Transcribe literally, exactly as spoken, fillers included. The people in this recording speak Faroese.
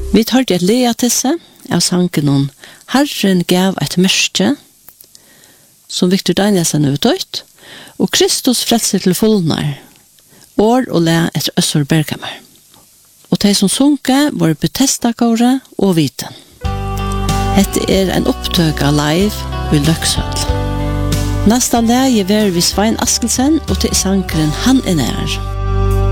Vi tar det lea til seg av sangen om Herren gav et mørke, som Victor Danielsen har utøyt, og Kristus frelser til fullnar, år og le etter Øssor Berghammer. Og de som sunke var Bethesda-kåre og Viten. Hette er en opptøk av live i Løksøl. Nesta leie var vi Svein Askelsen, og til sangren Han er nær.